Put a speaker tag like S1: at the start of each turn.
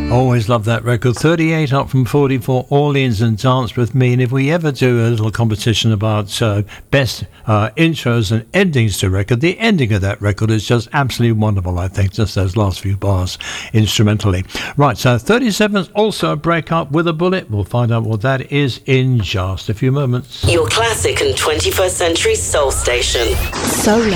S1: Always love that record. 38 up from 44, Orleans and Dance With Me. And if we ever do a little competition about best intros and endings to record, the ending of that record is just absolutely wonderful, I think, just those last few bars instrumentally. Right, so 37 is also a breakup with a bullet. We'll find out what that is in just a few moments.
S2: Your classic and 21st century soul station. Solar.